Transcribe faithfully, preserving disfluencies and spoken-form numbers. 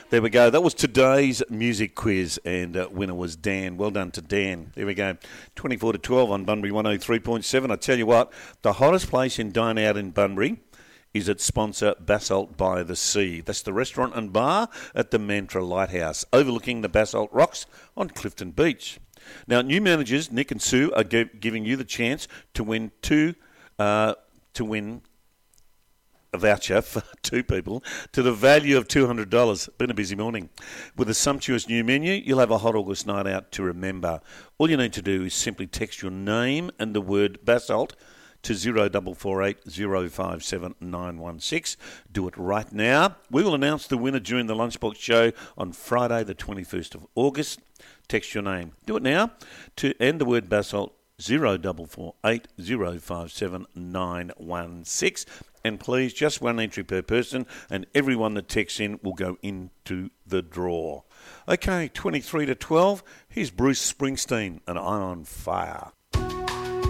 There we go. That was today's music quiz, and uh, winner was Dan. Well done to Dan. There we go. twenty-four to twelve on Bunbury one oh three point seven. I tell you what, the hottest place in Dine Out in Bunbury is its sponsor, Basalt by the Sea. That's the restaurant and bar at the Mantra Lighthouse, overlooking the Basalt Rocks on Clifton Beach. Now, new managers Nick and Sue are gi- giving you the chance to win two, uh, to win a voucher for two people to the value of two hundred dollars. Been a busy morning. With a sumptuous new menu, you'll have a hot August night out to remember. All you need to do is simply text your name and the word Basalt to zero four four eight zero five seven nine one six. Do it right now. We will announce the winner during the Lunchbox show on Friday the twenty-first of August. Text your name. Do it now to and the word Basalt zero four four eight zero five seven nine one six. And please, just one entry per person, and everyone that texts in will go into the draw. Okay, twenty-three to twelve. Here's Bruce Springsteen and I'm on Fire.